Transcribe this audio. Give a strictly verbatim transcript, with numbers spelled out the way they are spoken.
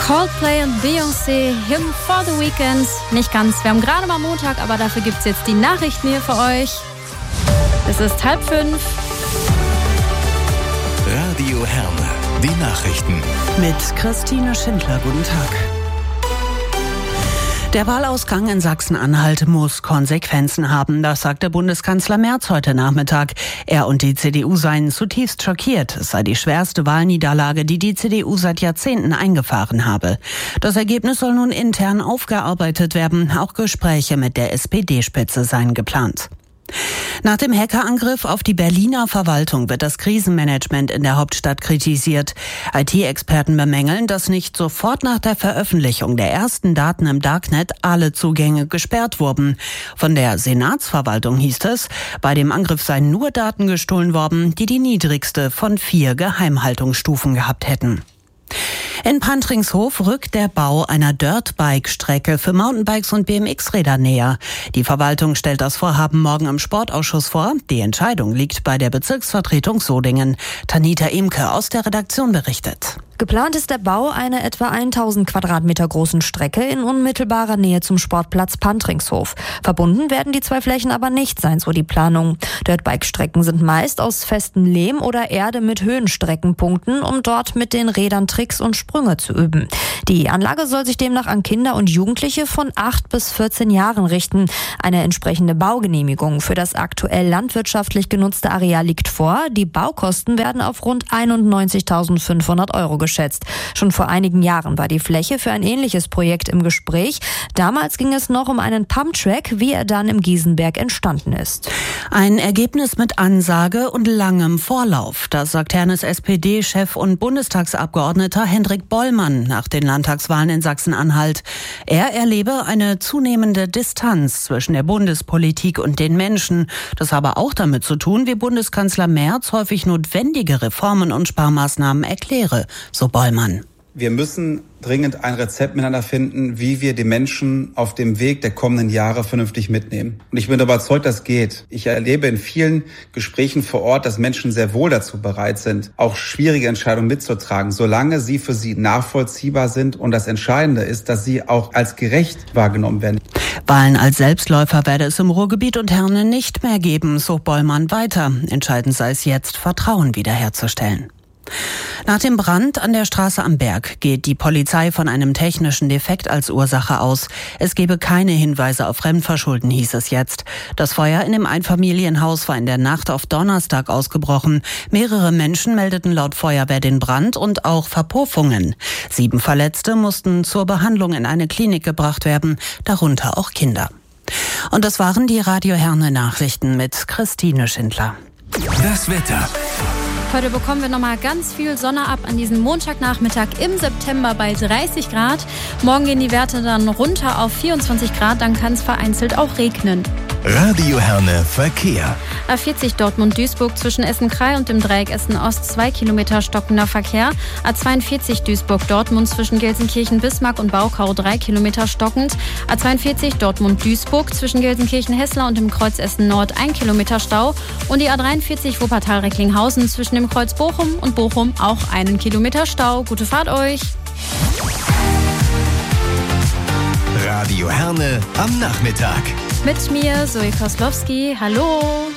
Coldplay und Beyoncé, Him for the Weekend. Nicht ganz, wir haben gerade mal Montag, aber dafür gibt es jetzt die Nachrichten hier für euch. Es ist halb fünf. Radio Herne, die Nachrichten. Mit Christine Schindler, guten Tag. Der Wahlausgang in Sachsen-Anhalt muss Konsequenzen haben, das sagte Bundeskanzler Merz heute Nachmittag. Er und die C D U seien zutiefst schockiert. Es sei die schwerste Wahlniederlage, die die C D U seit Jahrzehnten eingefahren habe. Das Ergebnis soll nun intern aufgearbeitet werden. Auch Gespräche mit der S P D-Spitze seien geplant. Nach dem Hackerangriff auf die Berliner Verwaltung wird das Krisenmanagement in der Hauptstadt kritisiert. I T-Experten bemängeln, dass nicht sofort nach der Veröffentlichung der ersten Daten im Darknet alle Zugänge gesperrt wurden. Von der Senatsverwaltung hieß es, bei dem Angriff seien nur Daten gestohlen worden, die die niedrigste von vier Geheimhaltungsstufen gehabt hätten. In Pantringshof rückt der Bau einer Dirtbike-Strecke für Mountainbikes und B M X-Räder näher. Die Verwaltung stellt das Vorhaben morgen im Sportausschuss vor. Die Entscheidung liegt bei der Bezirksvertretung Sodingen. Tanita Imke aus der Redaktion berichtet. Geplant ist der Bau einer etwa tausend Quadratmeter großen Strecke in unmittelbarer Nähe zum Sportplatz Pantringshof. Verbunden werden die zwei Flächen aber nicht sein, so die Planung. Dirtbike-Strecken sind meist aus festem Lehm oder Erde mit Höhenstreckenpunkten, um dort mit den Rädern Tricks und Sprünge zu üben. Die Anlage soll sich demnach an Kinder und Jugendliche von acht bis vierzehn Jahren richten. Eine entsprechende Baugenehmigung für das aktuell landwirtschaftlich genutzte Areal liegt vor. Die Baukosten werden auf rund einundneunzigtausendfünfhundert Euro geschätzt. Schon vor einigen Jahren war die Fläche für ein ähnliches Projekt im Gespräch. Damals ging es noch um einen Pumptrack, wie er dann im Giesenberg entstanden ist. Ein Ergebnis mit Ansage und langem Vorlauf. Das sagt Hernes S P D-Chef und Bundestagsabgeordneter Hendrik Bollmann nach den Landtagswahlen in Sachsen-Anhalt. Er erlebe eine zunehmende Distanz zwischen der Bundespolitik und den Menschen. Das habe auch damit zu tun, wie Bundeskanzler Merz häufig notwendige Reformen und Sparmaßnahmen erkläre. So Bollmann. Wir müssen dringend ein Rezept miteinander finden, wie wir die Menschen auf dem Weg der kommenden Jahre vernünftig mitnehmen. Und ich bin überzeugt, das geht. Ich erlebe in vielen Gesprächen vor Ort, dass Menschen sehr wohl dazu bereit sind, auch schwierige Entscheidungen mitzutragen, solange sie für sie nachvollziehbar sind. Und das Entscheidende ist, dass sie auch als gerecht wahrgenommen werden. Wahlen als Selbstläufer werde es im Ruhrgebiet und Herne nicht mehr geben, so Bollmann weiter. Entscheidend sei es jetzt, Vertrauen wiederherzustellen. Nach dem Brand an der Straße am Berg geht die Polizei von einem technischen Defekt als Ursache aus. Es gebe keine Hinweise auf Fremdverschulden, hieß es jetzt. Das Feuer in dem Einfamilienhaus war in der Nacht auf Donnerstag ausgebrochen. Mehrere Menschen meldeten laut Feuerwehr den Brand und auch Verpuffungen. Sieben Verletzte mussten zur Behandlung in eine Klinik gebracht werden, darunter auch Kinder. Und das waren die Radio Herne Nachrichten mit Christine Schindler. Das Wetter. Heute bekommen wir nochmal ganz viel Sonne ab an diesem Montagnachmittag im September bei dreißig Grad. Morgen gehen die Werte dann runter auf vierundzwanzig Grad, dann kann es vereinzelt auch regnen. Radio Herne Verkehr. A vierzig Dortmund-Duisburg zwischen Essen-Krei und dem Dreieck Essen-Ost zwei Kilometer stockender Verkehr. A zweiundvierzig Duisburg-Dortmund zwischen Gelsenkirchen-Bismarck und Baukau drei Kilometer stockend. A zweiundvierzig Dortmund-Duisburg zwischen Gelsenkirchen-Hessler und dem Kreuz Essen-Nord ein Kilometer Stau. Und die A dreiundvierzig Wuppertal-Recklinghausen zwischen dem Kreuz Bochum und Bochum auch einen Kilometer Stau. Gute Fahrt euch! Radio Herne am Nachmittag. Mit mir, Zoe Koslowski. Hallo!